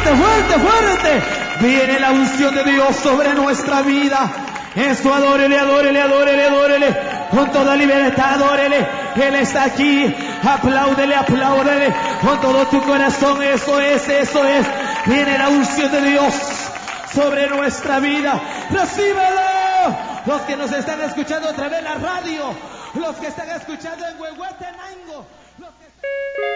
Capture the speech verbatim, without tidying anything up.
fuerte, fuerte, fuerte. Viene la unción de Dios sobre nuestra vida. Eso, adórele, adórele, adórele, adórele. Con toda libertad, adórele. Él está aquí. Apláudele, apláudele. Con todo tu corazón. Eso es, eso es. Viene la unción de Dios sobre nuestra vida. ¡Recíbelo! Los que nos están escuchando a través de la radio. Los que están escuchando en Huehuetenango. Los que...